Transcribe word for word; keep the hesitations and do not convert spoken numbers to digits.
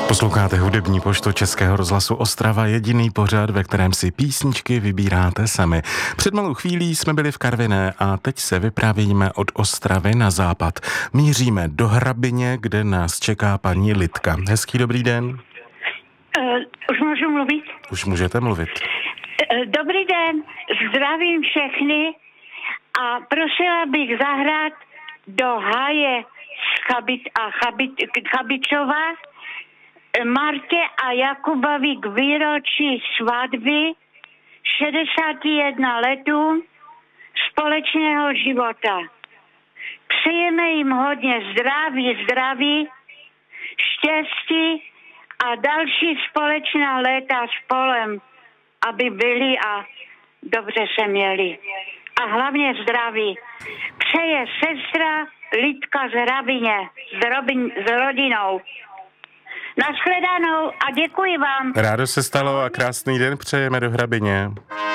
Posloucháte hudební poštu Českého rozhlasu Ostrava, jediný pořad, ve kterém si písničky vybíráte sami. Před malou chvílí jsme byli v Karviné a teď se vypravíme od Ostravy na západ. Míříme do Hrabině, kde nás čeká paní Lidka. Hezký dobrý den. Uh, už můžu mluvit? Už můžete mluvit. Uh, dobrý den, zdravím všechny a prosila bych zahrát do háje z Chabit a Chabit, Chabičova Martě a Jakubovi k výročí svatby šedesát jedna letů společného života. Přejeme jim hodně zdraví, zdraví, štěstí a další společná léta spolem, aby byli a dobře se měli. A hlavně zdraví. Přeje sestra Lidka z Hrabině s, robin, s rodinou. Nashledanou a děkuji vám. Rádo se stalo a krásný den přejeme do Hrabině.